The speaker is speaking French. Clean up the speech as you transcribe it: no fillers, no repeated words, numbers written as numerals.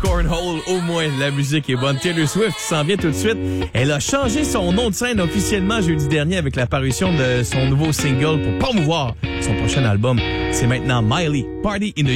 Cornhole, au moins, la musique est bonne. Taylor Swift s'en vient tout de suite. Elle a changé son nom de scène officiellement jeudi dernier avec l'apparition de son nouveau single pour promouvoir son prochain album. C'est maintenant Miley, Party in the